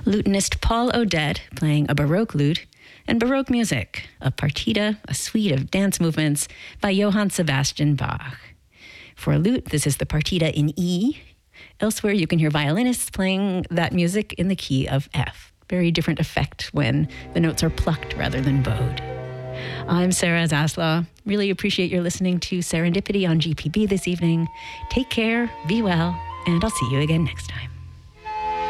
lutenist Paul Odette playing a Baroque lute, and Baroque music, a partita, a suite of dance movements by Johann Sebastian Bach. For lute, this is the partita in E. Elsewhere, you can hear violinists playing that music in the key of F. Very different effect when the notes are plucked rather than bowed. I'm Sarah Zaslaw. Really appreciate your listening to Serendipity on GPB this evening. Take care, be well, and I'll see you again next time.